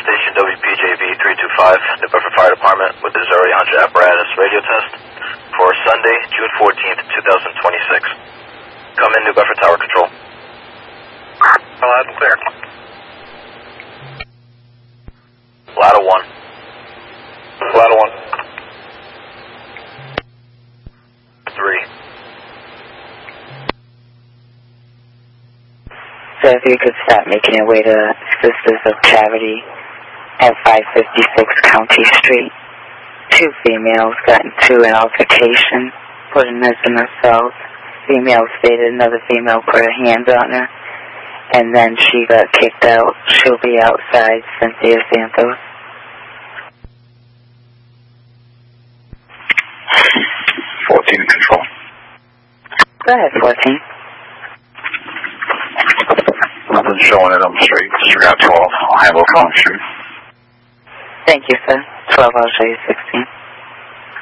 station WPJV 325, New Bedford Fire Department, with the 0800 apparatus radio test for Sunday, June 14th, 2026. Come in, New Bedford Tower Control. Loud and clear. Ladder 1. Ladder 1. 3. So if you could stop making your way to Sisters of Charity at 556 County Street. 2 females got into an altercation, prisoners in themselves. Female stated another female put her hands on her, and then she got kicked out. She'll be outside. Cynthia Santos. 14 in control. Go ahead, 14. Nothing showing it on the street. Disregard 12. I'll handle Collins Street. Thank you, sir. 12, I'll show you 16.